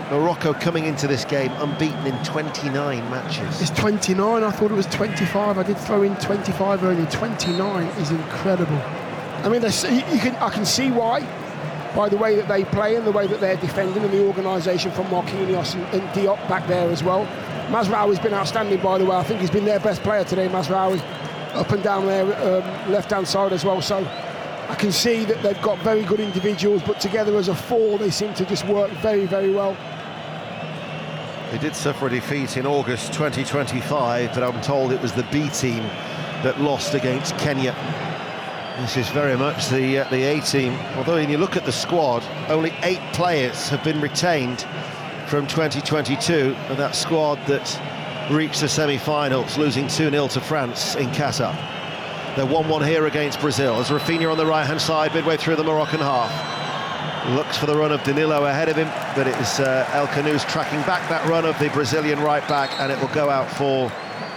Morocco coming into this game unbeaten in 29 matches. It's 29, I thought it was 25. I did throw in 25 earlier. 29 is incredible. I mean, I can see why, by the way that they play and the way that they're defending and the organisation from Marquinhos and Diop back there as well. Mazraoui's been outstanding, by the way. I think he's been their best player today, Mazraoui, up and down their left-hand side as well. So I can see that they've got very good individuals, but together as a four, they seem to just work very, very well. They did suffer a defeat in August 2025, but I'm told it was the B team that lost against Kenya. This is very much the A team. Although when you look at the squad, only 8 players have been retained from 2022, and that squad that reached the semi-finals, losing 2-0 to France in Qatar. They're 1-1 here against Brazil, as Rafinha on the right-hand side, midway through the Moroccan half. Looks for the run of Danilo ahead of him, but it is El Khanous tracking back that run of the Brazilian right-back, and it will go out for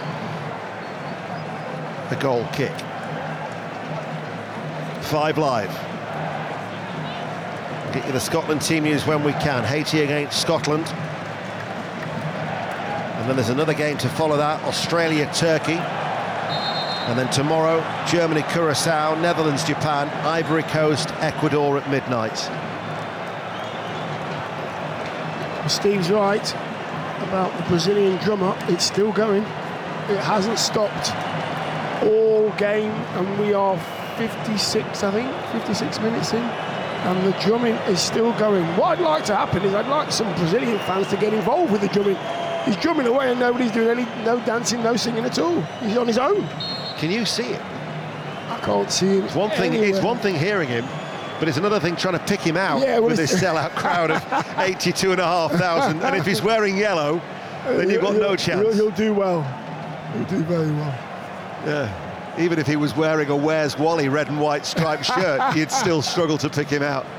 the goal kick. 5 Live. Get you the Scotland team news when we can. Haiti against Scotland. And then there's another game to follow that, Australia-Turkey. And then tomorrow, Germany-Curacao, Netherlands-Japan, Ivory Coast, Ecuador at midnight. Steve's right about the Brazilian drummer. It's still going. It hasn't stopped all game, and we are 56, I think, 56 minutes in, and the drumming is still going. What I'd like to happen is I'd like some Brazilian fans to get involved with the drumming. He's drumming away and nobody's doing no dancing, no singing at all. He's on his own. Can you see it? I can't see him. It's one thing hearing him, but it's another thing trying to pick him out with this sellout crowd of 82,500. And if he's wearing yellow, then you've got no chance. He'll do well. He'll do very well. Yeah. Even if he was wearing a Where's Wally red and white striped shirt, you'd still struggle to pick him out.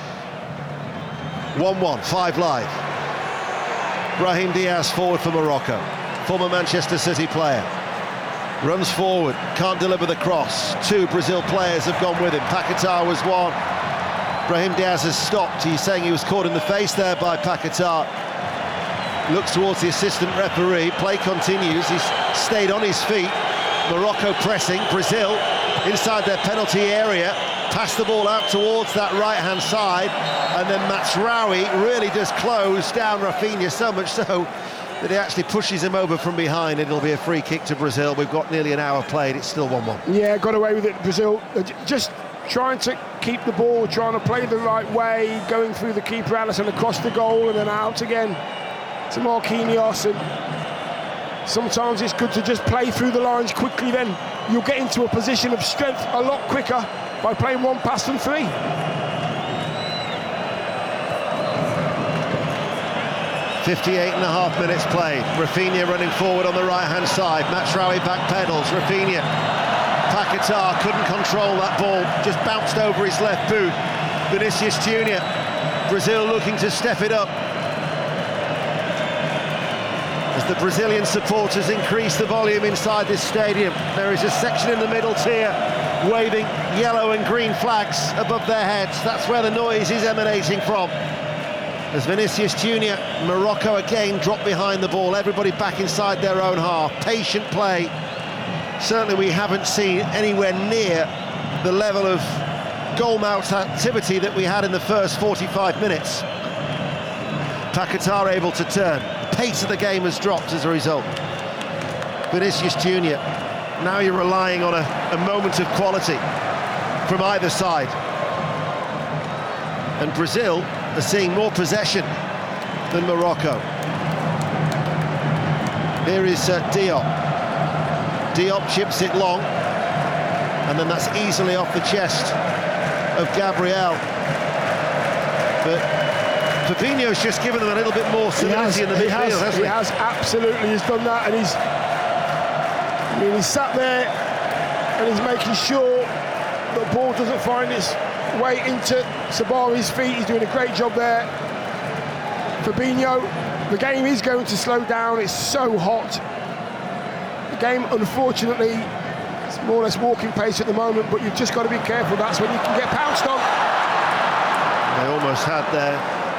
1-1, 5 Live. Brahim Diaz forward for Morocco. Former Manchester City player. Runs forward, can't deliver the cross. 2 Brazil players have gone with him. Paquetá was one. Brahim Diaz has stopped. He's saying he was caught in the face there by Paquetá. Looks towards the assistant referee. Play continues. He's stayed on his feet. Morocco pressing. Brazil inside their penalty area. Pass the ball out towards that right-hand side. And then Mazraoui really does close down Rafinha, so much so that he actually pushes him over from behind. It'll be a free kick to Brazil. We've got nearly an hour played. It's still 1-1. Yeah, got away with it, Brazil. Just trying to keep the ball, trying to play the right way, going through the keeper, Alisson, across the goal and then out again to Marquinhos. And sometimes it's good to just play through the lines quickly, then you'll get into a position of strength a lot quicker by playing 1 pass than 3. 58.5 minutes played. Rafinha running forward on the right-hand side. Mazraoui back pedals. Rafinha. Paquetá couldn't control that ball. Just bounced over his left boot. Vinicius Junior. Brazil looking to step it up. As the Brazilian supporters increase the volume inside this stadium, there is a section in the middle tier waving yellow and green flags above their heads. That's where the noise is emanating from. As Vinicius Junior, Morocco again drop behind the ball, everybody back inside their own half. Patient play. Certainly we haven't seen anywhere near the level of goal-mouth activity that we had in the first 45 minutes. Paquetá able to turn. The pace of the game has dropped as a result. Vinicius Junior, now you're relying on a moment of quality from either side. And Brazil are seeing more possession than Morocco. Here is Diop. Diop chips it long, and then that's easily off the chest of Gabriel. But Fabinho's just given them a little bit more solidity in the midfield, hasn't he? He has, absolutely. He's done that, and he's sat there and he's making sure the ball doesn't find its way into Sabari's feet. He's doing a great job there. Fabinho, the game is going to slow down. It's so hot. The game, unfortunately, is more or less walking pace at the moment, but you've just got to be careful. That's when you can get pounced on. They almost had their